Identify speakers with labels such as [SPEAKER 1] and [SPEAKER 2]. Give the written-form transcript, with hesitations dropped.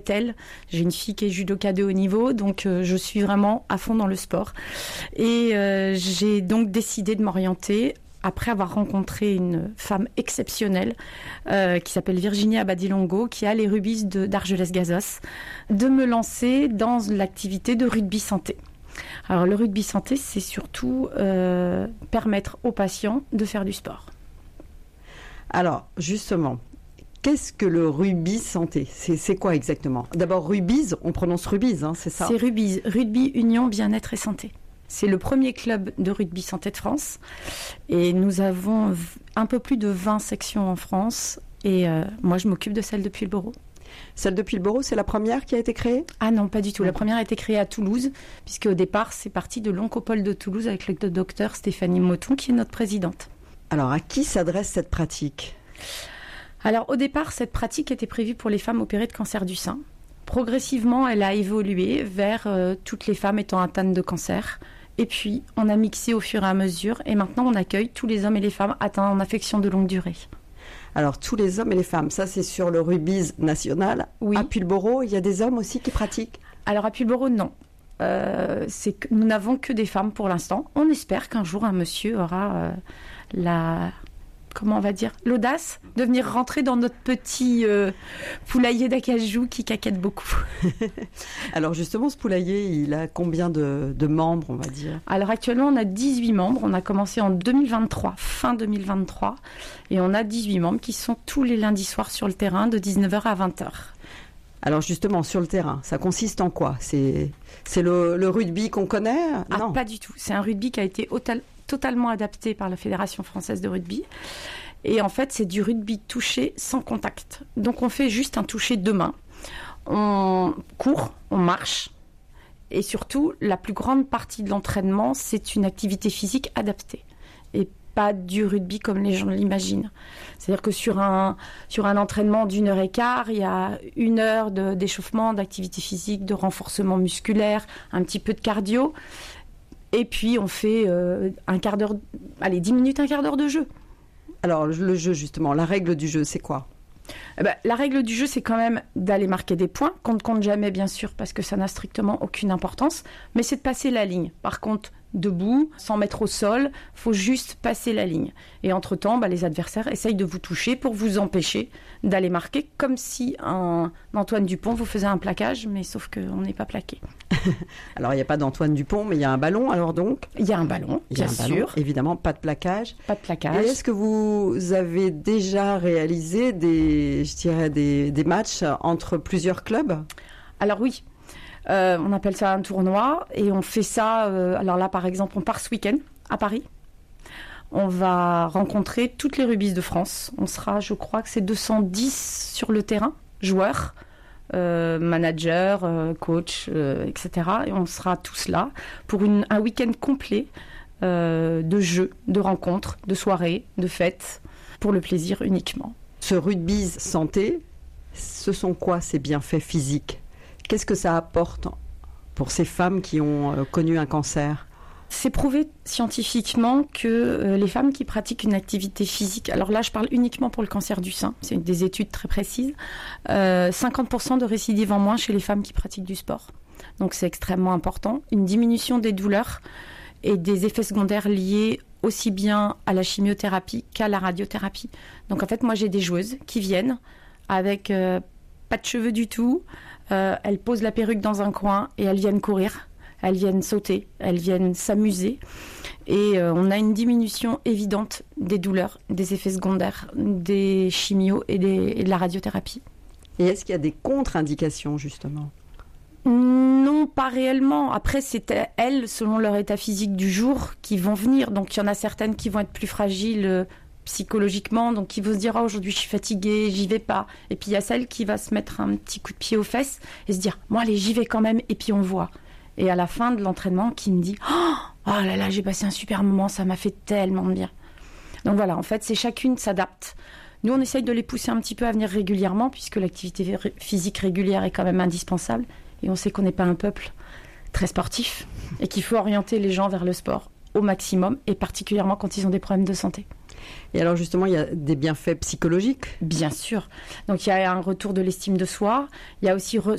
[SPEAKER 1] elle. J'ai une fille qui est judoka de haut niveau, donc je suis vraiment à fond dans le sport. Et j'ai donc décidé de m'orienter, après avoir rencontré une femme exceptionnelle qui s'appelle Virginie Abadilongo, qui a les Rubis d'Argelès-Gazos, de me lancer dans l'activité de rugby santé. Alors le rugby santé, c'est surtout permettre aux patients de faire du sport.
[SPEAKER 2] Alors justement, qu'est-ce que le rugby santé ? C'est quoi exactement ? D'abord Rubis, on prononce Rubis, hein, c'est ça ?
[SPEAKER 1] C'est Rubis, Rugby Union Bien-être et Santé. C'est le premier club de rugby santé de France et nous avons un peu plus de 20 sections en France et moi je m'occupe de celle de Pulborough.
[SPEAKER 2] Celle de Pulborough, c'est la première qui a été créée ?
[SPEAKER 1] Ah non, pas du tout. La première a été créée à Toulouse puisque au départ c'est parti de l'Oncopole de Toulouse avec le docteur Stéphanie Moton qui est notre présidente.
[SPEAKER 2] Alors à qui s'adresse cette pratique ?
[SPEAKER 1] Alors au départ cette pratique était prévue pour les femmes opérées de cancer du sein. Progressivement elle a évolué vers toutes les femmes étant atteintes de cancer. Et puis, on a mixé au fur et à mesure. Et maintenant, on accueille tous les hommes et les femmes atteints en affection de longue durée.
[SPEAKER 2] Alors, tous les hommes et les femmes, ça c'est sur le Rubis national.
[SPEAKER 1] Oui.
[SPEAKER 2] À Pulborough, il y a des hommes aussi qui pratiquent ?
[SPEAKER 1] Alors, à Pulborough, non. Nous n'avons que des femmes pour l'instant. On espère qu'un jour, un monsieur aura l'audace de venir rentrer dans notre petit poulailler d'acajou qui caquette beaucoup.
[SPEAKER 2] Alors justement, ce poulailler, il a combien de membres, on va dire ?
[SPEAKER 1] Alors actuellement, on a 18 membres. On a commencé en 2023, fin 2023. Et on a 18 membres qui sont tous les lundis soirs sur le terrain de 19h à 20h.
[SPEAKER 2] Alors justement, sur le terrain, ça consiste en quoi ? C'est le rugby qu'on connaît ?
[SPEAKER 1] Non, pas du tout. C'est un rugby qui a été totalement adapté par la Fédération française de rugby. Et en fait, c'est du rugby touché sans contact. Donc, on fait juste un toucher de main. On court, on marche. Et surtout, la plus grande partie de l'entraînement, c'est une activité physique adaptée. Et pas du rugby comme les gens l'imaginent. C'est-à-dire que sur un entraînement d'1h15, il y a 1 heure d'échauffement, d'activité physique, de renforcement musculaire, un petit peu de cardio. Et puis, on fait 10 minutes, un quart d'heure de jeu.
[SPEAKER 2] Alors, le jeu, justement, la règle du jeu, c'est quoi ?
[SPEAKER 1] La règle du jeu, c'est quand même d'aller marquer des points, qu'on ne compte jamais, bien sûr, parce que ça n'a strictement aucune importance, mais c'est de passer la ligne. Par contre, debout, sans mettre au sol, il faut juste passer la ligne. Et entre-temps, les adversaires essayent de vous toucher pour vous empêcher d'aller marquer, comme si un Antoine Dupont vous faisait un plaquage, mais sauf qu'on n'est pas plaqué.
[SPEAKER 2] Alors, il n'y a pas d'Antoine Dupont, mais il y a un ballon, alors donc ?
[SPEAKER 1] Il y a un ballon, bien sûr.
[SPEAKER 2] Évidemment, pas de plaquage.
[SPEAKER 1] Pas de plaquage.
[SPEAKER 2] Et est-ce que vous avez déjà réalisé des matchs entre plusieurs clubs ?
[SPEAKER 1] Alors oui. On appelle ça un tournoi et on fait ça. Alors là, par exemple, on part ce week-end à Paris. On va rencontrer toutes les Rubis de France. On sera, je crois que c'est 210 sur le terrain, joueurs, managers, coachs, etc. Et on sera tous là pour un week-end complet de jeux, de rencontres, de soirées, de fêtes, pour le plaisir uniquement.
[SPEAKER 2] Ce Rubis santé, ce sont quoi ces bienfaits physiques ? Qu'est-ce que ça apporte pour ces femmes qui ont connu un cancer ?
[SPEAKER 1] C'est prouvé scientifiquement que les femmes qui pratiquent une activité physique, alors là je parle uniquement pour le cancer du sein, c'est des études très précises, 50% de récidive en moins chez les femmes qui pratiquent du sport. Donc c'est extrêmement important. Une diminution des douleurs et des effets secondaires liés aussi bien à la chimiothérapie qu'à la radiothérapie. Donc en fait moi j'ai des joueuses qui viennent avec pas de cheveux du tout, elles posent la perruque dans un coin et elles viennent courir, elles viennent sauter, elles viennent s'amuser. Et on a une diminution évidente des douleurs, des effets secondaires, des chimios et de la radiothérapie.
[SPEAKER 2] Et est-ce qu'il y a des contre-indications justement ?
[SPEAKER 1] Non, pas réellement. Après, c'est elles, selon leur état physique du jour, qui vont venir. Donc il y en a certaines qui vont être plus fragiles psychologiquement, donc qui vont se dire « aujourd'hui je suis fatiguée, j'y vais pas ». Et puis il y a celle qui va se mettre un petit coup de pied aux fesses et se dire « moi allez, j'y vais quand même » et puis on voit. Et à la fin de l'entraînement, qui me dit « oh là là, j'ai passé un super moment, ça m'a fait tellement de bien ». Donc voilà, en fait, c'est chacune s'adapte. Nous, on essaye de les pousser un petit peu à venir régulièrement, puisque l'activité physique régulière est quand même indispensable. Et on sait qu'on n'est pas un peuple très sportif et qu'il faut orienter les gens vers le sport au maximum, et particulièrement quand ils ont des problèmes de santé.
[SPEAKER 2] Et alors justement, il y a des bienfaits psychologiques ?
[SPEAKER 1] Bien sûr. Donc il y a un retour de l'estime de soi. Il y a aussi